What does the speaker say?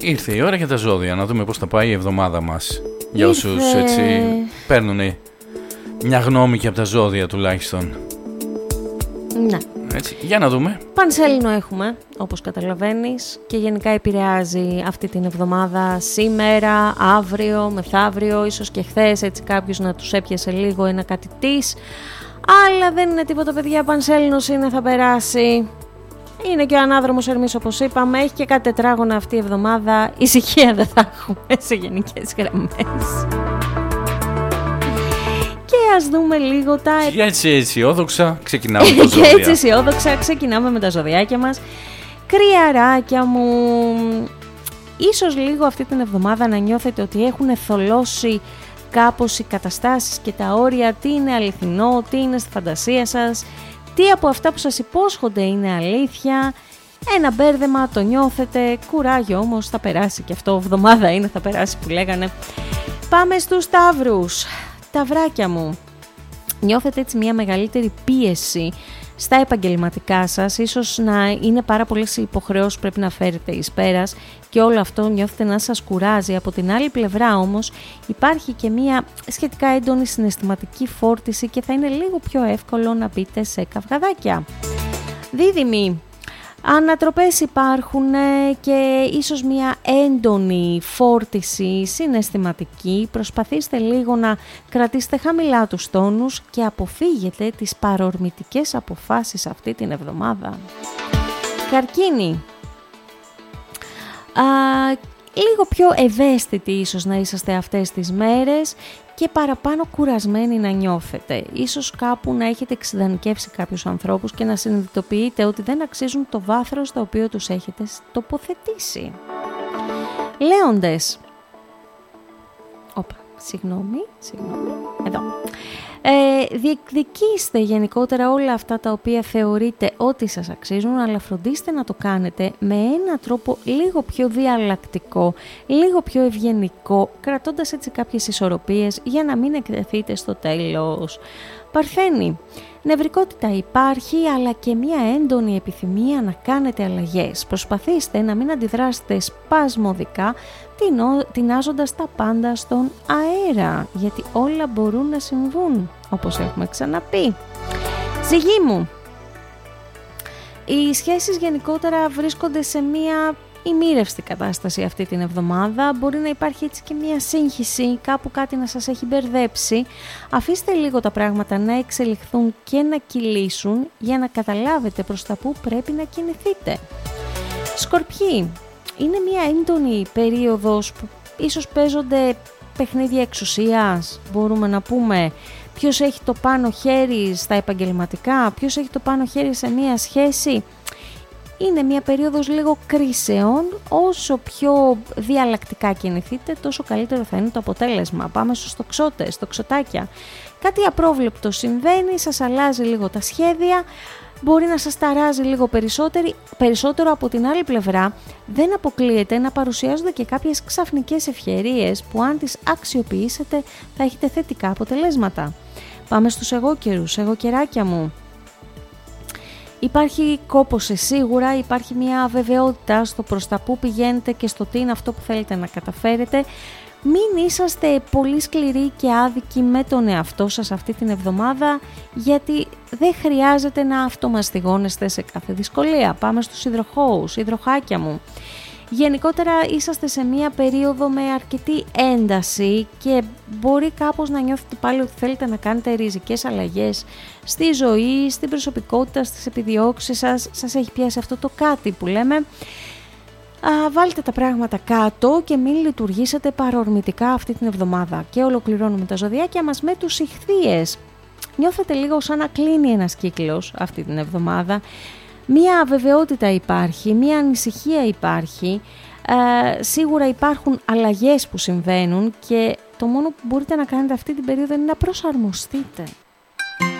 Ήρθε η ώρα για τα ζώδια, να δούμε πώς θα πάει η εβδομάδα μας. Για όσους έτσι παίρνουν μια γνώμη και από τα ζώδια τουλάχιστον. Ναι. Έτσι, για να δούμε. Πανσέλινο έχουμε, όπως καταλαβαίνεις, και γενικά επηρεάζει αυτή την εβδομάδα σήμερα, αύριο, μεθαύριο, ίσως και χθες, έτσι κάποιους να τους έπιασε λίγο ένα κάτι της. Αλλά δεν είναι τίποτα, παιδιά, Πανσέλινος είναι, θα περάσει. Είναι και ο ανάδρομος Ερμής, όπως είπαμε, έχει και κάτι τετράγωνα αυτή η εβδομάδα. Ησυχία δεν θα έχουμε σε γενικές γραμμές. Και ας δούμε λίγο τα... Και έτσι αισιόδοξα ξεκινάμε το ζώδια. Και έτσι αισιόδοξα ξεκινάμε με τα ζωδιάκια μας. Κρυαράκια μου, ίσως λίγο αυτή την εβδομάδα να νιώθετε ότι έχουν θολώσει κάπως οι καταστάσεις και τα όρια, τι είναι αληθινό, τι είναι στη φαντασία σας, τι από αυτά που σας υπόσχονται είναι αλήθεια. Ένα μπέρδεμα, το νιώθετε, κουράγιο όμως, θα περάσει και αυτό, εβδομάδα είναι, θα περάσει που λέγανε. Πάμε στους Ταύρους. Ταυράκια μου, νιώθετε έτσι μια μεγαλύτερη πίεση στα επαγγελματικά σας, ίσως να είναι πάρα πολλές υποχρεώσεις που πρέπει να φέρετε εις πέρας και όλο αυτό νιώθετε να σας κουράζει. Από την άλλη πλευρά όμως υπάρχει και μια σχετικά έντονη συναισθηματική φόρτιση και θα είναι λίγο πιο εύκολο να μπείτε σε καυγαδάκια. Δίδυμοι, ανατροπές υπάρχουν και ίσως μια έντονη φόρτιση συναισθηματική. Προσπαθήστε λίγο να κρατήσετε χαμηλά τους τόνους και αποφύγετε τις παρορμητικές αποφάσεις αυτή την εβδομάδα. Καρκίνη, λίγο πιο ευαίσθητοι ίσως να είσαστε αυτές τις μέρες και παραπάνω κουρασμένοι να νιώθετε. Ίσως κάπου να έχετε εξειδανικεύσει κάποιους ανθρώπους και να συνειδητοποιείτε ότι δεν αξίζουν το βάθρο στο οποίο τους έχετε τοποθετήσει. Λέοντες. Συγγνώμη. Εδώ. Διεκδικήστε γενικότερα όλα αυτά τα οποία θεωρείτε ότι σας αξίζουν, αλλά φροντίστε να το κάνετε με έναν τρόπο λίγο πιο διαλλακτικό, λίγο πιο ευγενικό, κρατώντας έτσι κάποιες ισορροπίες για να μην εκτεθείτε στο τέλος. Παρθένη, νευρικότητα υπάρχει, αλλά και μια έντονη επιθυμία να κάνετε αλλαγές. Προσπαθήστε να μην αντιδράσετε σπασμωδικά, τεινάζοντας τα πάντα στον αέρα, γιατί όλα μπορούν να συμβούν, όπως έχουμε ξαναπεί. Ζυγή μου, οι σχέσεις γενικότερα βρίσκονται σε μια ημίρευστη κατάσταση αυτή την εβδομάδα. Μπορεί να υπάρχει έτσι και μια σύγχυση, κάπου κάτι να σας έχει μπερδέψει. Αφήστε λίγο τα πράγματα να εξελιχθούν και να κυλήσουν για να καταλάβετε προς τα που πρέπει να κινηθείτε. Σκορπιοί, είναι μια έντονη περίοδος που ίσως παίζονται παιχνίδια εξουσίας, μπορούμε να πούμε. Ποιος έχει το πάνω χέρι στα επαγγελματικά, ποιος έχει το πάνω χέρι σε μια σχέση. Είναι μια περίοδος λίγο κρίσεων, όσο πιο διαλλακτικά κινηθείτε τόσο καλύτερο θα είναι το αποτέλεσμα. Πάμε στους τοξότες, τοξοτάκια. Κάτι απρόβλεπτο συμβαίνει, σας αλλάζει λίγο τα σχέδια, μπορεί να σας ταράζει λίγο περισσότερο. Από την άλλη πλευρά δεν αποκλείεται να παρουσιάζονται και κάποιες ξαφνικές ευκαιρίες που αν τις αξιοποιήσετε θα έχετε θετικά αποτελέσματα. Πάμε στους εγώκερους, εγωκεράκια μου. Υπάρχει κόπος σίγουρα, υπάρχει μια αβεβαιότητα στο προς τα που πηγαίνετε και στο τι είναι αυτό που θέλετε να καταφέρετε. Μην είσαστε πολύ σκληροί και άδικοι με τον εαυτό σας αυτή την εβδομάδα, γιατί δεν χρειάζεται να αυτομαστιγώνεστε σε κάθε δυσκολία. Πάμε στους υδροχόους, υδροχάκια μου. Γενικότερα είσαστε σε μια περίοδο με αρκετή ένταση και μπορεί κάπως να νιώθετε πάλι ότι θέλετε να κάνετε ριζικές αλλαγές στη ζωή, στην προσωπικότητα, στις επιδιώξεις σας. Σας έχει πιάσει αυτό το κάτι που λέμε. Βάλτε τα πράγματα κάτω και μην λειτουργήσετε παρορμητικά αυτή την εβδομάδα. Και ολοκληρώνουμε τα ζωδιάκια μας με τους Ιχθύες. Νιώθετε λίγο σαν να κλείνει ένας κύκλος αυτή την εβδομάδα. Μία αβεβαιότητα υπάρχει, μία ανησυχία υπάρχει, σίγουρα υπάρχουν αλλαγές που συμβαίνουν και το μόνο που μπορείτε να κάνετε αυτή την περίοδο είναι να προσαρμοστείτε.